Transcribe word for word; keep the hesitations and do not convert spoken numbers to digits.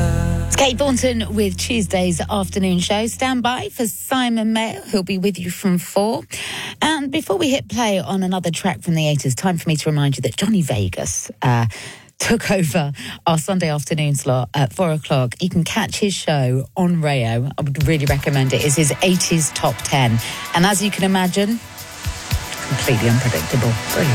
It's Kate Thornton with Tuesday's afternoon show. Stand by for Simon Mayo. He'll be with you from four. And before we hit play on another track from the eighties, time for me to remind you that Johnny Vegas uh, took over our Sunday afternoon slot at four o'clock. You can catch his show on Rayo. I would really recommend it. It's his eighties top ten. And as you can imagine, completely unpredictable. Brilliant.